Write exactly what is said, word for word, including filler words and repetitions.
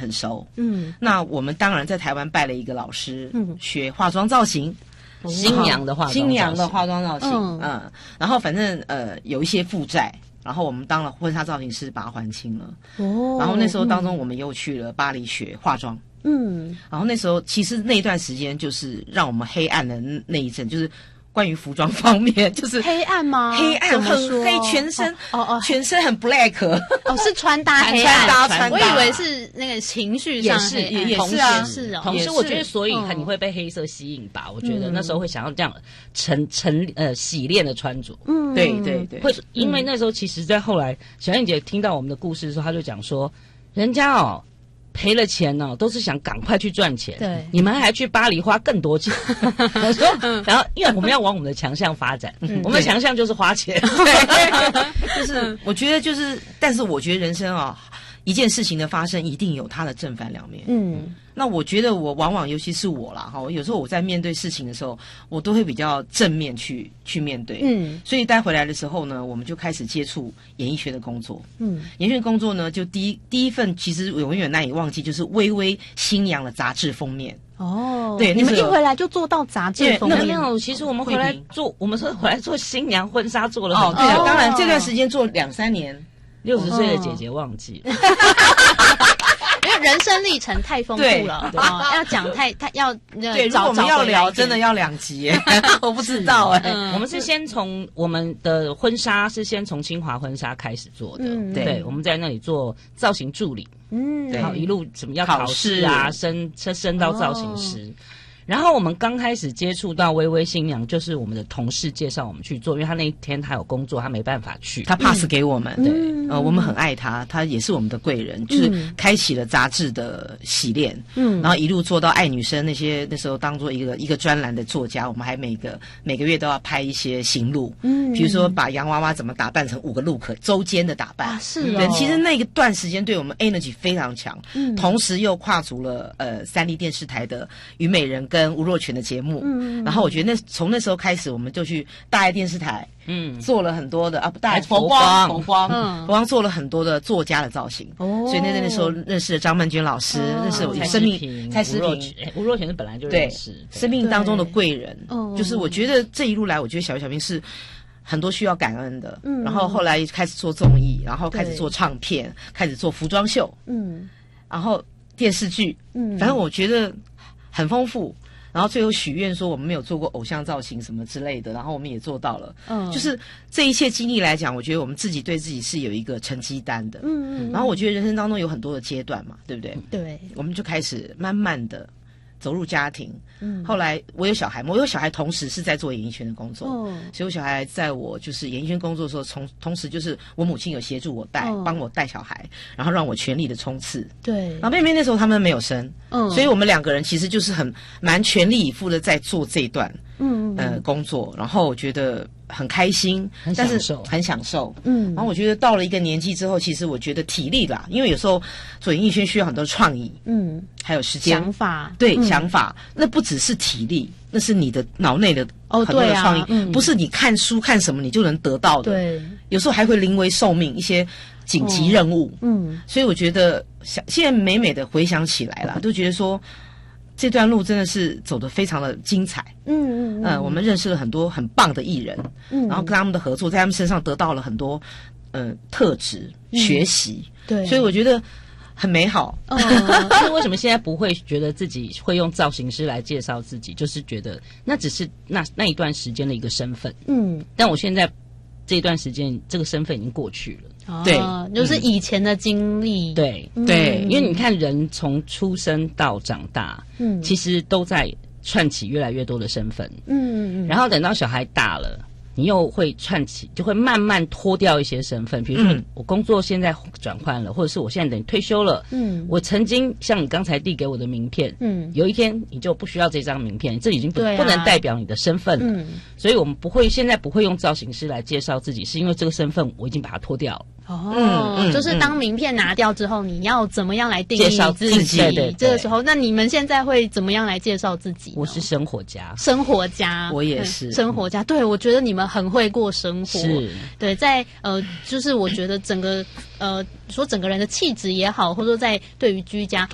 很熟。嗯，那我们当然在台湾拜了一个老师，嗯，学化妆造型。 新娘的化妆造型， 新娘的化妆造型，嗯，嗯然后反正呃有一些负债，然后我们当了婚纱造型师，把它还清了。哦，然后那时候当中，我们又去了巴黎学化妆。嗯，然后那时候其实那一段时间就是让我们黑暗的那一阵，就是关于服装方面，就是黑暗吗？ 黑暗很黑，全身哦哦，全身很 black 哦，是穿搭黑暗，穿搭穿搭， 我以为是那个情绪上也是也也是啊， 是哦。 同时，我觉得所以你会被黑色吸引吧？我觉得那时候会想要这样沉沉呃洗练的穿着。 嗯，对对对， 会因为那时候其实，在后来小燕姐听到我们的故事的时候，她就讲说，人家哦。赔了钱呢、哦，都是想赶快去赚钱。 对， 你们还去巴黎花更多钱。我说，然后因为我们要往我们的强项发展，嗯、我们的强项就是花钱。 就是我觉得就是，但是我觉得人生啊、哦，一件事情的发生一定有它的正反两面。嗯。那我觉得我往往尤其是我啦哈，有时候我在面对事情的时候，我都会比较正面去去面对。嗯，所以带回来的时候呢，我们就开始接触演艺圈的工作。嗯，演艺圈工作呢，就第一第一份其实我永远难以忘记，就是《微微新娘》的杂志封面。 哦， 对， 你们一回来就做到杂志封面？ 没有，其实我们回来做，我们是回来做新娘婚纱，做了很久。 哦，对啊，当然这段时间做两三年。 六十岁的姐姐忘记了。 因为人生历程太丰富了，哦、要讲太太要对，如果我们要聊，真的要两集耶，我不知道哎、 嗯。我们是先从我们的婚纱是先从清华婚纱开始做的，嗯、对，我们在那里做造型助理，嗯，然后一路怎么要考试啊，升升升到造型师。哦，然后我们刚开始接触到微微新娘，就是我们的同事介绍我们去做，因为他那一天他有工作，他没办法去， 他 pass 给我们， 嗯、 对，呃，我们很爱他，他也是我们的贵人，就是开启了杂志的洗练，嗯，然后一路做到爱女生那些那时候当做一个一个专栏的作家，我们还每个每个月都要拍一些行路，嗯，比如说把洋娃娃怎么打扮成五个 look 周间的打扮， 啊、是哦， 对，其实那个段时间对我们 energy 非常强，嗯，同时又跨足了呃三立电视台的虞美人跟吴若权的节目，嗯，然后我觉得那从那时候开始，我们就去大爱电视台，嗯，做了很多的啊，不大爱佛光，佛光，嗯，佛光做了很多的作家的造型，哦，所以那那时候认识了张曼娟老师，哦、认识我生命蔡诗萍， 吴若权是本来就认识， 生命当中的贵人，就是我觉得这一路来，我觉得小鱼小兵是很多需要感恩的，嗯，然后后来开始做综艺，然后开始做唱片，开始做服装秀，嗯，然后电视剧，嗯，反正我觉得很丰富。然后最后许愿说我们没有做过偶像造型什么之类的，然后我们也做到了。嗯，就是这一切经历来讲，我觉得我们自己对自己是有一个成绩单的。嗯嗯。然后我觉得人生当中有很多的阶段嘛，对不对？ 对。 我们就开始慢慢的走入家庭。嗯。后来我有小孩，我有小孩，同时是在做演艺圈的工作。哦。所以我小孩在我就是演艺圈工作的时候，从同时就是我母亲有协助我带，哦、帮我带小孩，然后让我全力的冲刺。 对。 然后妹妹那时候他们没有生。嗯。所以我们两个人其实就是很蛮全力以赴的在做这一段。嗯。呃，工作，然后我觉得很开心， 很享受， 很享受。嗯。然后我觉得到了一个年纪之后，其实我觉得体力啦，因为有时候做演艺圈需要很多创意。嗯。还有时间。 想法。 对，嗯、想法，那不只是体力。那是你的脑内的很多的创意，哦啊嗯、不是你看书看什么你就能得到的。对，有时候还会临危受命，一些紧急任务。哦、嗯，所以我觉得想现在美美的回想起来了，都觉得说这段路真的是走得非常的精彩。嗯嗯嗯、呃，我们认识了很多很棒的艺人，嗯，然后跟他们的合作，在他们身上得到了很多呃特质、嗯、学习。对，所以我觉得很美好。 嗯，那为什么现在不会觉得自己会用造型师来介绍自己？就是觉得那只是那那一段时间的一个身份。嗯，但我现在这一段时间，这个身份已经过去了。 哦、对，就是以前的经历。 嗯、对、嗯、对，因为你看人从出生到长大，嗯，其实都在串起越来越多的身份。嗯嗯，然后等到小孩大了。你又会串起，就会慢慢脱掉一些身份，比如说我工作现在转换了，或者是我现在等于退休了。嗯，我曾经像你刚才递给我的名片，嗯，有一天你就不需要这张名片，这已经不、啊、不能代表你的身份了。嗯，所以我们不会现在不会用造型师来介绍自己，是因为这个身份我已经把它脱掉了。 哦，嗯嗯、就是当名片拿掉之后，你要怎么样来定义介绍自己？对对对， 这个时候，那你们现在会怎么样来介绍自己？ 我是生活家， 生活家， 我也是、 嗯、生活家。对，我觉得你们很会过生活。 是， 对，在呃，就是我觉得整个呃，说整个人的气质也好，或者说在对于居家，